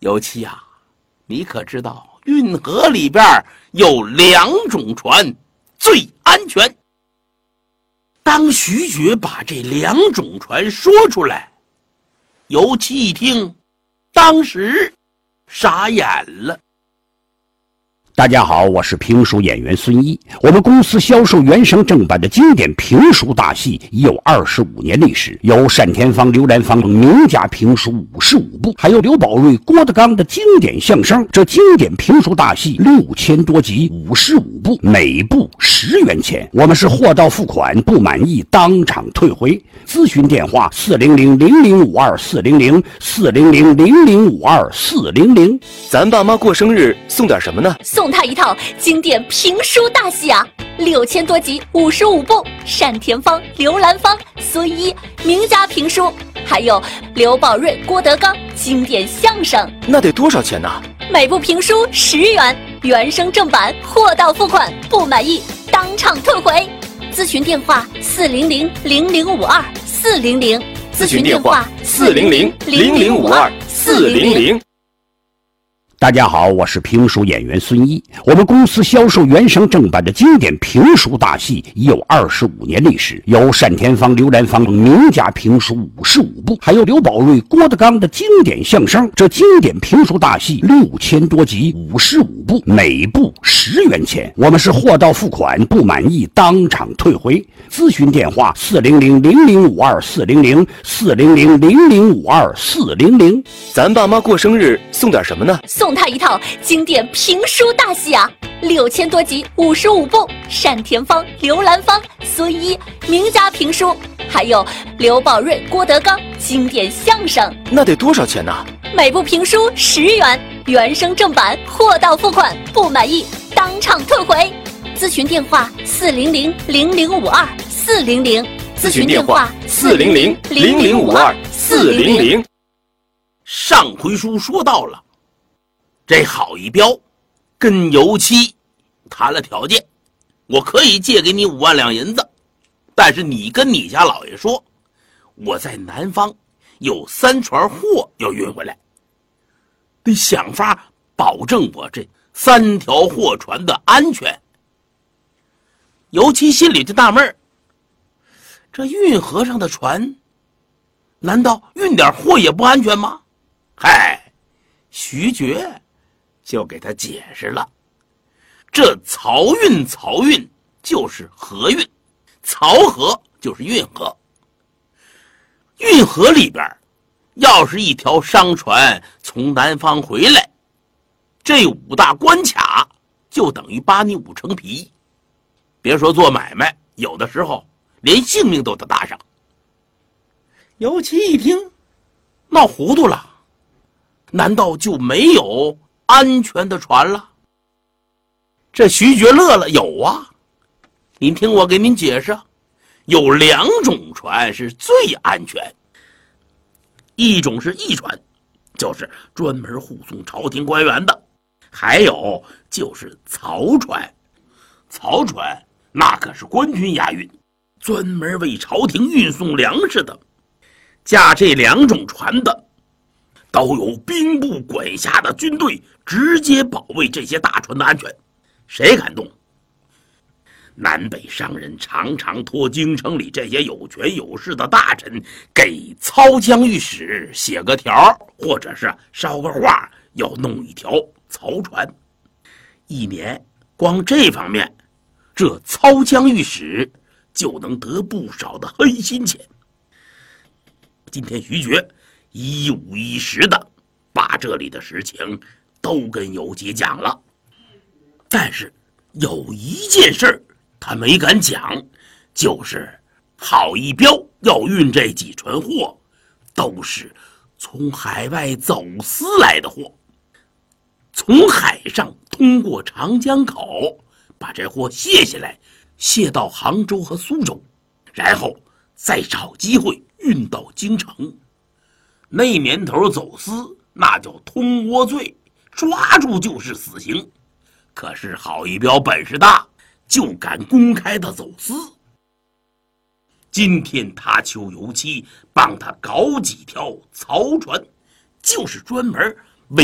尤其啊，你可知道运河里边有2种船最安全？当徐觉把这2种船说出来，尤其一听，当时傻眼了。 大家好，我是评书演员孙一。我们公司销售原声正版的经典评书大戏已有25年历史，有单田芳、刘兰芳名家评书55部，还有刘宝瑞、郭德纲的经典相声。这经典评书大戏6000多集，55部，每部10元钱。我们是货到付款，不满意当场退回。咨询电话400-0052-400，400-0052-400。 咱爸妈过生日送点什么呢？ 送他一套经典评书大戏啊，6000多集，55部，单田芳、刘兰芳、孙一名家评书，还有刘宝瑞、郭德纲经典相声。 那得多少钱呢？ 每部评书10元，原声正版，货到付款，不满意当场退回。咨询电话400-0052-400， 咨询电话400-0052-400。 大家好，我是评书演员孙一。我们公司销售原声正版的经典评书大戏已有25年历史，有单田芳、刘兰芳名家评书55部，还有刘宝瑞、郭德纲的经典相声。这经典评书大戏6000多集，55部，每部10元钱。我们是货到付款，不满意当场退回。咨询电话400-0052-400， 400-0052-400。 咱爸妈过生日送点什么呢？ 送他一套经典评书大戏啊，6000多集，55部，单田芳、刘兰芳、孙一名家评书，还有刘宝瑞、郭德纲经典相声。 那得多少钱呢？ 每部评书10元，原声正版，货到付款，不满意当场退回。咨询电话400-0052-400， 咨询电话400-0052-400。 上回书说到了，这郝一彪跟尤其谈了条件，我可以借给你5万两银子，但是你跟你家老爷说，我在南方有3船货要运回来，得想法保证我这3条货船的安全。尤其心里就纳闷，这运河上的船难道运点货也不安全吗？嗨，徐觉就给他解释了，这漕运就是河运，漕河就是运河。运河里边要是一条商船从南方回来，这5大关卡就等于扒你5层皮。别说做买卖，有的时候连性命都得搭上。尤其一听闹糊涂了，难道就没有安全的船了？这徐觉乐了，有啊，您听我给您解释，有2种船是最安全，一种是驿船，就是专门护送朝廷官员的，还有就是漕船。漕船那可是官军押运，专门为朝廷运送粮食的。驾这2种船的都有兵部管辖的军队直接保卫这些大船的安全，谁敢动？南北商人常常托京城里这些有权有势的大臣给漕江御史写个条，或者是捎个话，要弄一条漕船。一年光这方面，这漕江御史就能得不少的黑心钱。今天徐觉一五一十的把这里的实情都跟尤其讲了，但是有一件事他没敢讲，就是郝一彪要运这几船货都是从海外走私来的货，从海上通过长江口把这货卸下来，卸到杭州和苏州，然后再找机会运到京城。那年头走私那叫通倭罪，抓住就是死刑。可是郝一彪本事大，就敢公开的走私。今天他求尤其帮他搞几条漕船，就是专门